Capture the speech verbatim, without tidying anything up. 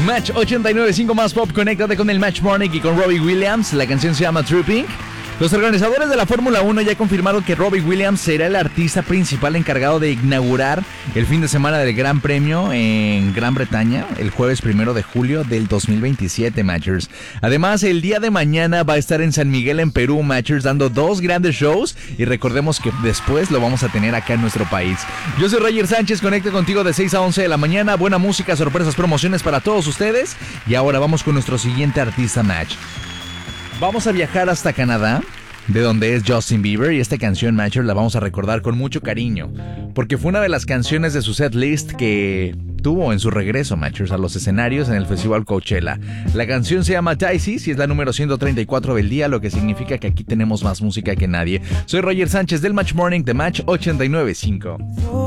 Match ochenta y nueve punto cinco más pop, conéctate con el Match Morning y con Robbie Williams. La canción se llama True Pink. Los organizadores de la Fórmula uno ya confirmaron que Robbie Williams será el artista principal encargado de inaugurar el fin de semana del Gran Premio en Gran Bretaña el jueves primero de julio del dos mil veintisiete, Matchers. Además, el día de mañana va a estar en San Miguel, en Perú, Matchers, dando dos grandes shows, y recordemos que después lo vamos a tener acá en nuestro país. Yo soy Roger Sánchez, conecto contigo de seis a once de la mañana. Buena música, sorpresas, promociones para todos ustedes. Y ahora vamos con nuestro siguiente artista, Match. Vamos a viajar hasta Canadá, de donde es Justin Bieber, y esta canción, Matcher, la vamos a recordar con mucho cariño, porque fue una de las canciones de su set list que tuvo en su regreso, Matchers, a los escenarios en el Festival Coachella. La canción se llama Dicey y es la número ciento treinta y cuatro del día, lo que significa que aquí tenemos más música que nadie. Soy Roger Sánchez del Match Morning de Match ochenta y nueve punto cinco.